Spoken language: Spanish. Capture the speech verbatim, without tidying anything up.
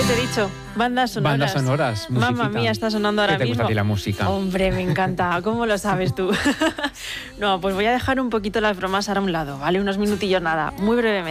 te he dicho? Bandas sonoras. Bandas sonoras, Mamma mía, está sonando ahora mismo. ¿Qué te gusta a ti la música? Hombre, me encanta. ¿Cómo lo sabes tú? No, pues voy a dejar un poquito las bromas ahora a un lado, ¿vale? Unos minutillos nada, muy brevemente.